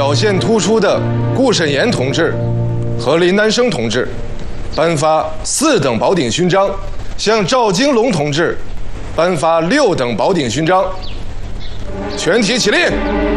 表现突出的顾审言同志和林南生同志颁发4等宝鼎勋章，向赵金龙同志颁发6等宝鼎勋章。全体起立。